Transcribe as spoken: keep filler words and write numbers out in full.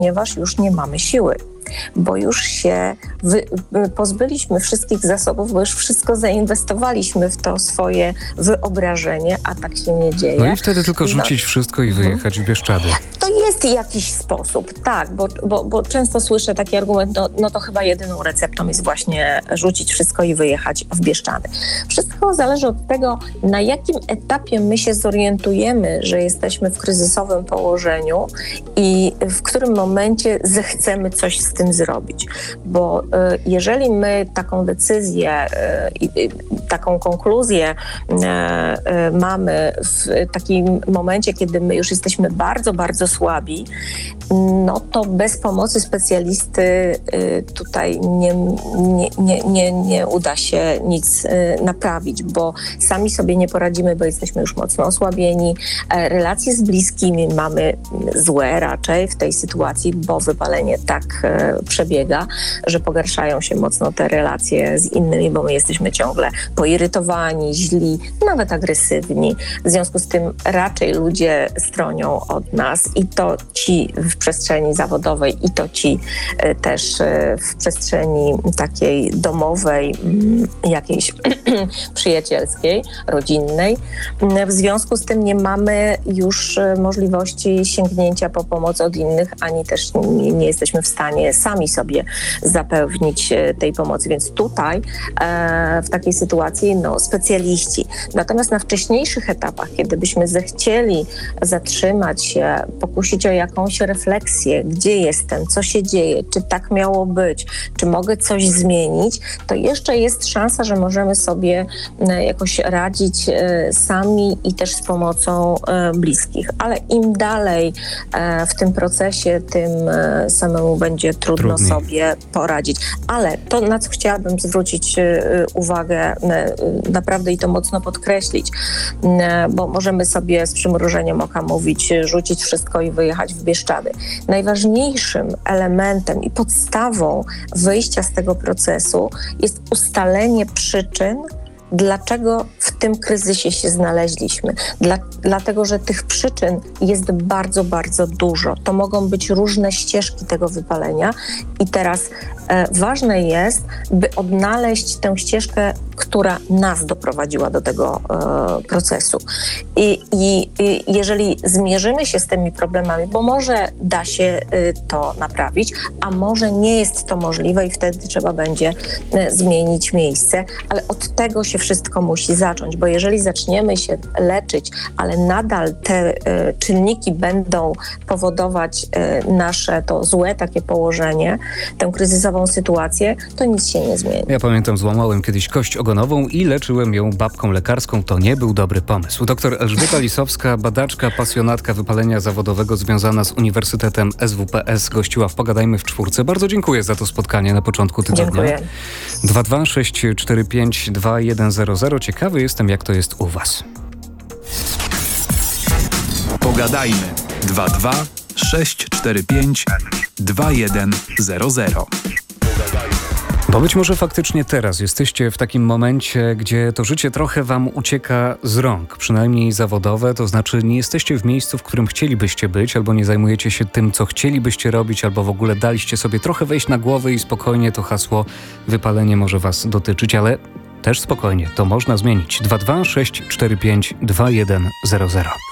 ponieważ już nie mamy siły, bo już się wy, pozbyliśmy wszystkich zasobów, bo już wszystko zainwestowaliśmy w to swoje wyobrażenie, a tak się nie dzieje. No i wtedy tylko rzucić no. wszystko i wyjechać w Bieszczady. To jest jakiś sposób, tak, bo, bo, bo często słyszę taki argument, no, no to chyba jedyną receptą jest właśnie rzucić wszystko i wyjechać w Bieszczady. Wszystko zależy od tego, na jakim etapie my się zorientujemy, że jesteśmy w kryzysowym położeniu i w którym momencie zechcemy coś z tym zrobić. Bo y, jeżeli my taką decyzję i y, y, taką konkluzję y, y, mamy w takim momencie, kiedy my już jesteśmy bardzo, bardzo słabi, no to bez pomocy specjalisty y, tutaj nie, nie, nie, nie, nie uda się nic y, naprawić, bo sami sobie nie poradzimy, bo jesteśmy już mocno osłabieni. E, relacje z bliskimi mamy złe raczej w tej sytuacji, bo wypalenie tak e, przebiega, że pogarszają się mocno te relacje z innymi, bo my jesteśmy ciągle poirytowani, źli, nawet agresywni. W związku z tym raczej ludzie stronią od nas i to ci w przestrzeni zawodowej i to ci e, też e, w przestrzeni takiej domowej, m, jakiejś przyjacielskiej, rodzinnej. W związku z tym nie mamy już możliwości sięgnięcia po pomoc od innych, ani też nie, nie jesteśmy w stanie sami sobie zapewnić tej pomocy. Więc tutaj e, w takiej sytuacji no, specjaliści. Natomiast na wcześniejszych etapach, kiedy byśmy zechcieli zatrzymać się, pokusić o jakąś refleksję, gdzie jestem, co się dzieje, czy tak miało być, czy mogę coś zmienić, to jeszcze jest szansa, że możemy sobie jakoś radzić sami i też z pomocą bliskich. Ale im dalej w tym procesie, tym samemu będzie trudno Trudniej. sobie poradzić. Ale to, na co chciałabym zwrócić uwagę naprawdę i to mocno podkreślić, bo możemy sobie z przymrużeniem oka mówić, rzucić wszystko i wyjechać w Bieszczady. Najważniejszym elementem i podstawą wyjścia z tego procesu jest ustalenie przyczyn, dlaczego w tym kryzysie się znaleźliśmy. Dla, dlatego, że tych przyczyn jest bardzo, bardzo dużo. To mogą być różne ścieżki tego wypalenia i teraz e, ważne jest, by odnaleźć tę ścieżkę, która nas doprowadziła do tego e, procesu. I, i, I jeżeli zmierzymy się z tymi problemami, bo może da się e, to naprawić, a może nie jest to możliwe i wtedy trzeba będzie e, zmienić miejsce, ale od tego się wszystko musi zacząć, bo jeżeli zaczniemy się leczyć, ale nadal te e, czynniki będą powodować e, nasze to złe takie położenie, tę kryzysową sytuację, to nic się nie zmieni. Ja pamiętam, złamałem kiedyś kość ogonową i leczyłem ją babką lekarską. To nie był dobry pomysł. Doktor Elżbieta Lisowska, badaczka, pasjonatka wypalenia zawodowego związana z Uniwersytetem S W P S, gościła w Pogadajmy w czwórce. Bardzo dziękuję za to spotkanie na początku tygodnia. Dziękuję. dwa dwa sześć cztery pięć dwa jeden zero zero. Ciekawy jestem, jak to jest u was. Pogadajmy. dwa dwa sześć cztery pięć dwa jeden zero zero. Bo być może faktycznie teraz jesteście w takim momencie, gdzie to życie trochę wam ucieka z rąk, przynajmniej zawodowe, to znaczy nie jesteście w miejscu, w którym chcielibyście być, albo nie zajmujecie się tym, co chcielibyście robić, albo w ogóle daliście sobie trochę wejść na głowę i spokojnie to hasło wypalenie może was dotyczyć, ale też spokojnie, to można zmienić. dwa dwa sześć cztery pięć dwa jeden zero zero.